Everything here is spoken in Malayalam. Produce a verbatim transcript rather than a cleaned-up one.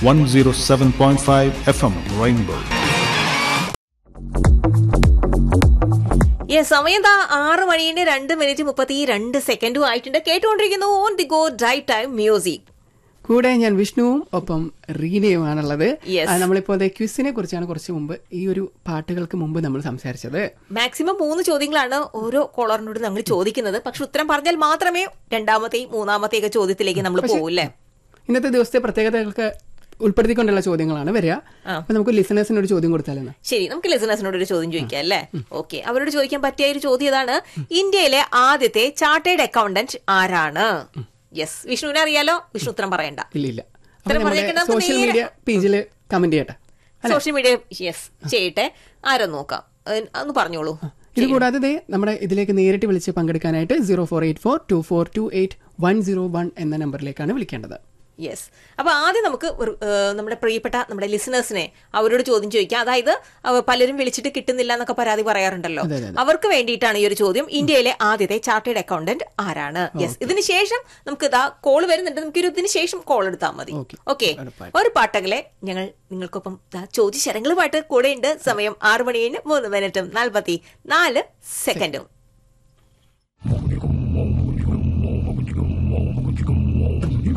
one oh seven point five F M Rainbow. സമയം ആറ് മണിന്റെ രണ്ട് മിനിറ്റ് മുപ്പത്തി രണ്ട് സെക്കൻഡും ആയിട്ടുണ്ട്. കേട്ടുകൊണ്ടിരിക്കുന്നു on the go drive time music. കൂടെ ഞാൻ വിഷ്ണുവും ഒപ്പം റീനയുമാണുള്ളത്. നമ്മളിപ്പോ ക്വിസിനെ കുറിച്ചാണ് കുറച്ച് മുമ്പ് ഈ ഒരു പാട്ടുകൾക്ക് മുമ്പ് നമ്മൾ സംസാരിച്ചത്. മാക്സിമം മൂന്ന് ചോദ്യങ്ങളാണ് ഓരോ കോളറിനോട് നമ്മൾ ചോദിക്കുന്നത്. പക്ഷെ ഉത്തരം പറഞ്ഞാൽ മാത്രമേ രണ്ടാമത്തെയും മൂന്നാമത്തെയൊക്കെ ചോദ്യത്തിലേക്ക് നമ്മൾ പോകില്ലേ. ഇന്നത്തെ ദിവസത്തെ പ്രത്യേകതകൾക്ക് ഉൾപ്പെടുത്തിക്കൊണ്ടുള്ള ചോദ്യങ്ങളാണ് വരിക. അപ്പൊ നമുക്ക് ലിസണേഴ്സിനൊരു ചോദ്യം കൊടുത്താലോ? ശരി, നമുക്ക് ലിസണേഴ്സിനോട് ഒരു ചോദ്യം ചോദിക്കാം അല്ലേ? ഓക്കെ, അവരോട് ചോദിക്കാൻ പറ്റിയ ഒരു ചോദ്യം ഇതാണ്: ഇന്ത്യയിലെ ആദ്യത്തെ ചാർട്ടേഡ് അക്കൗണ്ടന്റ് ആരാണ്? യെസ്, വിഷ്ണുവിനെ അറിയാലോ. വിഷ്ണു ഉത്തരം പറയണ്ട. ഇല്ല, സോഷ്യൽ മീഡിയ പേജിൽ കമന്റ് ചെയ്യട്ടെ. സോഷ്യൽ മീഡിയ യെസ് ചെയ്യട്ടെ. ആരോ നോക്കാം, ഒന്ന് പറഞ്ഞോളൂ. ഇത് കൂടാതെ നമ്മുടെ ഇതിലേക്ക് നേരിട്ട് വിളിച്ച് പങ്കെടുക്കാനായിട്ട് zero four eight four to four to eight one zero one എന്ന നമ്പറിലേക്കാണ് വിളിക്കേണ്ടത്. യെസ്, അപ്പൊ ആദ്യം നമുക്ക് നമ്മുടെ പ്രിയപ്പെട്ട നമ്മുടെ ലിസണേഴ്സിനെ അവരോട് ചോദ്യം ചോദിക്കാം. അതായത് പലരും വിളിച്ചിട്ട് കിട്ടുന്നില്ല എന്നൊക്കെ പരാതി പറയാറുണ്ടല്ലോ, അവർക്ക് വേണ്ടിയിട്ടാണ് ഈ ഒരു ചോദ്യം. ഇന്ത്യയിലെ ആദ്യത്തെ ചാർട്ടേഡ് അക്കൗണ്ടന്റ് ആരാണ്? യെസ്, ഇതിന് ശേഷം നമുക്ക് ഇതാ കോൾ വരുന്നുണ്ട്. നമുക്ക് ഇതിന് ശേഷം കോൾ എടുത്താൽ മതി. ഓക്കെ, ഒരു പാട്ടകലെ ഞങ്ങൾ നിങ്ങൾക്കൊപ്പം ചോദ്യ ശരങ്ങളുമായിട്ട് കൂടെ ഉണ്ട്. സമയം ആറ് മണി കഴിഞ്ഞ് മൂന്ന് മിനിറ്റും നാൽപ്പത്തി നാല് സെക്കൻഡും.